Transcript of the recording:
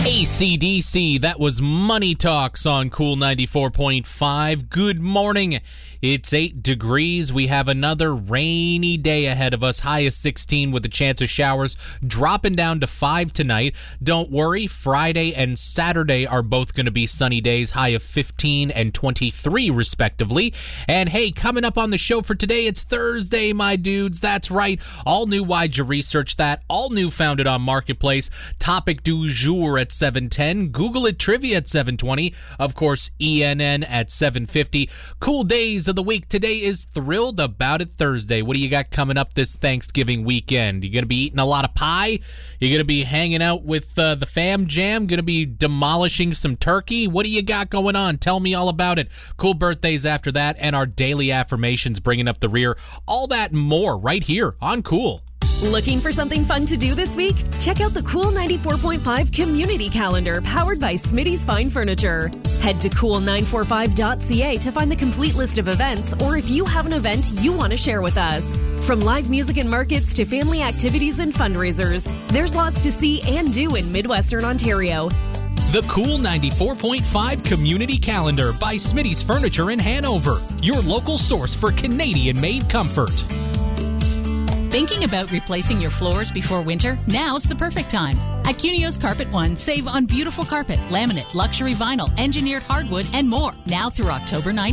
AC/DC, that was Money Talks on Cool 94.5. Good morning. It's 8 degrees. We have another rainy day ahead of us. High of 16 with a chance of showers, dropping down to 5 tonight. Don't worry, Friday and Saturday are both going to be sunny days. High of 15 and 23 respectively. And hey, coming up on the show for today, it's Thursday, my dudes. That's right. All new Why'd You Research That? All new founded on Marketplace. Topic du jour at 7:10. Google It Trivia at 7:20. Of course, ENN at 7:50. Cool days of the week. Today is Thrilled About It Thursday. What do you got coming up this Thanksgiving weekend? You going to be eating a lot of pie? You going to be hanging out with the fam jam? Going to be demolishing some turkey? What do you got going on? Tell me all about it. Cool birthdays after that, and our daily affirmations bringing up the rear. All that and more right here on Cool. Looking for something fun to do this week? Check out the Cool 94.5 Community Calendar powered by Smitty's Fine Furniture. Head to cool945.ca to find the complete list of events, or if you have an event you want to share with us. From live music and markets to family activities and fundraisers, there's lots to see and do in Midwestern Ontario. The Cool 94.5 Community Calendar by Smitty's Furniture in Hanover, your local source for Canadian-made comfort. Thinking about replacing your floors before winter? Now's the perfect time. At Cunio's Carpet One, save on beautiful carpet, laminate, luxury vinyl, engineered hardwood, and more. Now through October 9th.